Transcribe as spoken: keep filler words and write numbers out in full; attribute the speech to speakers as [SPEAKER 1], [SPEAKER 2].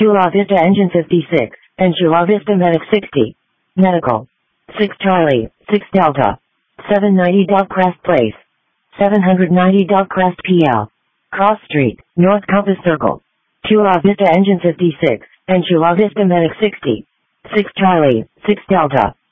[SPEAKER 1] Chula Vista Engine fifty-six, and Chula Vista Medic sixty. Medical. six Charlie, six Delta. seven ninety Dogcrest Place. seven ninety Dogcrest P L. Cross Street, North Compass Circle. Chula Vista Engine fifty-six, and Chula Vista Medic sixty. six Charlie, six Delta.